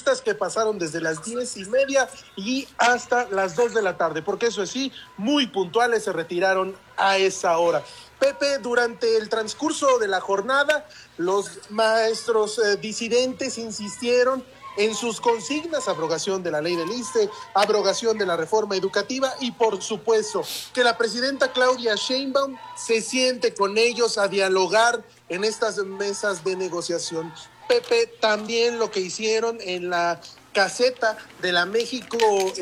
periodistas que pasaron desde las 10:30 y hasta las 2 de la tarde, porque eso sí, muy puntuales se retiraron a esa hora. Pepe, durante el transcurso de la jornada, los maestros disidentes insistieron en sus consignas: abrogación de la ley del ISSSTE, abrogación de la reforma educativa y, por supuesto, que la presidenta Claudia Sheinbaum se siente con ellos a dialogar en estas mesas de negociación. Pepe, también lo que hicieron en la caseta de la México,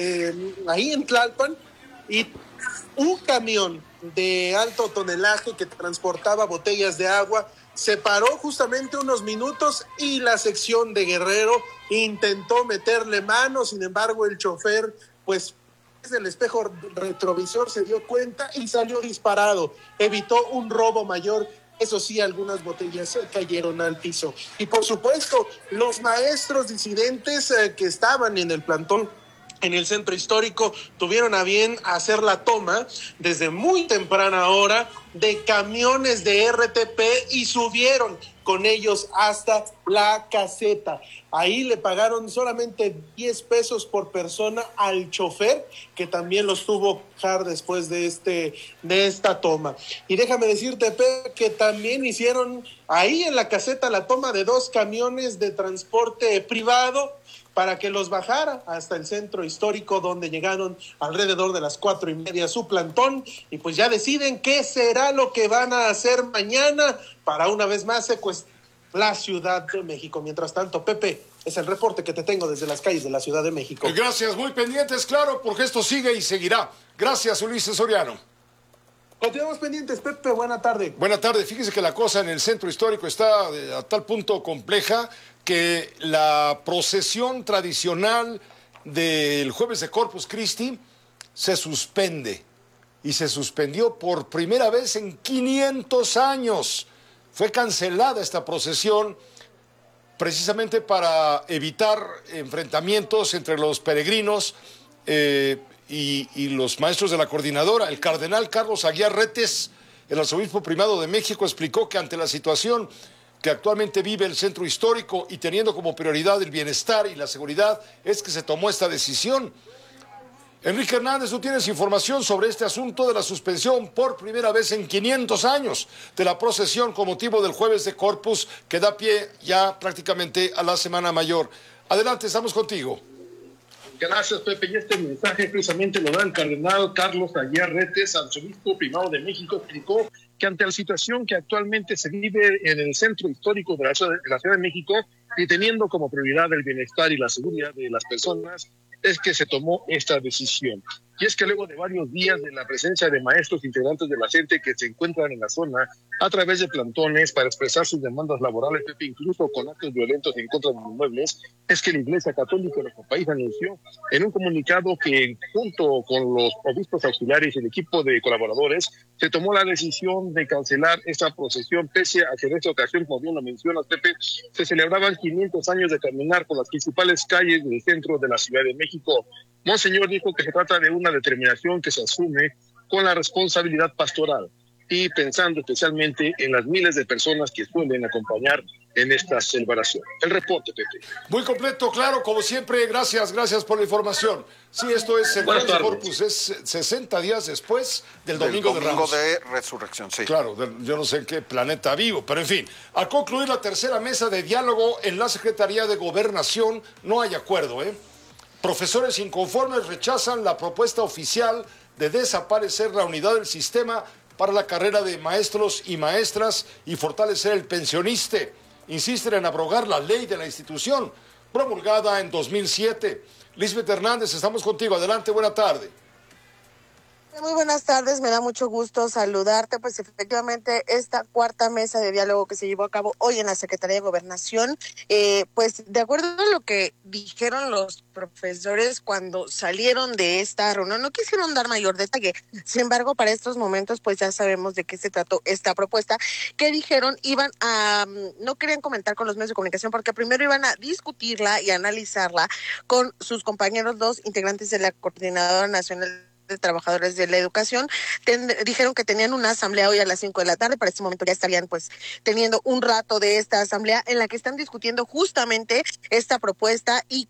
ahí en Tlalpan, y un camión de alto tonelaje que transportaba botellas de agua se paró justamente unos minutos y la sección de Guerrero intentó meterle mano. Sin embargo, el chofer, pues, desde el espejo retrovisor se dio cuenta y salió disparado. Evitó un robo mayor. Eso sí, algunas botellas cayeron al piso. Y por supuesto, los maestros disidentes que estaban en el plantón en el centro histórico tuvieron a bien hacer la toma desde muy temprana hora de camiones de RTP y subieron con ellos hasta la caseta. Ahí le pagaron solamente 10 pesos por persona al chofer, que también los tuvo que dejar después de esta toma. Y déjame decirte, Pepe, que también hicieron ahí en la caseta la toma de 2 camiones de transporte privado para que los bajara hasta el centro histórico, donde llegaron alrededor de las 4:30 su plantón, y pues ya deciden qué será lo que van a hacer mañana para una vez más secuestrar la Ciudad de México. Mientras tanto, Pepe, es el reporte que te tengo desde las calles de la Ciudad de México. Gracias, muy pendientes, claro, porque esto sigue y seguirá. Gracias, Ulises Soriano. Continuamos pendientes, Pepe, buena tarde. Buena tarde, fíjese que la cosa en el centro histórico está a tal punto compleja que la procesión tradicional del jueves de Corpus Christi se suspende, y se suspendió por primera vez en 500 años. Fue cancelada esta procesión precisamente para evitar enfrentamientos entre los peregrinos y los maestros de la coordinadora. El cardenal Carlos Aguiar Retes, el arzobispo primado de México, explicó que ante la situación que actualmente vive el centro histórico y teniendo como prioridad el bienestar y la seguridad, es que se tomó esta decisión. Enrique Hernández, tú tienes información sobre este asunto de la suspensión por primera vez en 500 años de la procesión con motivo del jueves de Corpus, que da pie ya prácticamente a la Semana Mayor. Adelante, estamos contigo. Gracias, Pepe. Y este mensaje precisamente lo da el cardenal Carlos Aguiar Retes, arzobispo primado de México. Explicó que ante la situación que actualmente se vive en el centro histórico de la Ciudad de México, y teniendo como prioridad el bienestar y la seguridad de las personas, es que se tomó esta decisión. Y es que luego de varios días de la presencia de maestros integrantes de la gente que se encuentran en la zona a través de plantones para expresar sus demandas laborales, Pepe, incluso con actos violentos en contra de los inmuebles, es que la Iglesia Católica de nuestro país anunció en un comunicado que, junto con los obispos auxiliares y el equipo de colaboradores, se tomó la decisión de cancelar esta procesión, pese a que en esta ocasión, como bien lo mencionas, Pepe, se celebraban 500 años de caminar por las principales calles del centro de la Ciudad de México. Monseñor dijo que se trata de una determinación que se asume con la responsabilidad pastoral y pensando especialmente en las miles de personas que suelen acompañar en esta celebración. El reporte, Pepe. Muy completo, claro, como siempre. Gracias por la información. Sí, esto es el Jueves de Corpus, es 60 días después del Domingo de Ramos. De Resurrección, sí. Claro, yo no sé en qué planeta vivo, pero en fin. Al concluir la tercera mesa de diálogo en la Secretaría de Gobernación, no hay acuerdo, Profesores inconformes rechazan la propuesta oficial de desaparecer la unidad del sistema para la carrera de maestros y maestras y fortalecer el pensioniste. Insisten en abrogar la ley de la institución, promulgada en 2007. Lisbeth Hernández, estamos contigo. Adelante, buena tarde. Muy buenas tardes, me da mucho gusto saludarte. Pues efectivamente esta cuarta mesa de diálogo que se llevó a cabo hoy en la Secretaría de Gobernación, pues de acuerdo a lo que dijeron los profesores cuando salieron de esta reunión, no quisieron dar mayor detalle. Sin embargo, para estos momentos pues ya sabemos de qué se trató esta propuesta, que dijeron no querían comentar con los medios de comunicación porque primero iban a discutirla y analizarla con sus compañeros, los integrantes de la Coordinadora Nacional de Trabajadores de la Educación. Dijeron que tenían una asamblea hoy a las 5 de la tarde. Para este momento ya estarían pues teniendo un rato de esta asamblea en la que están discutiendo justamente esta propuesta y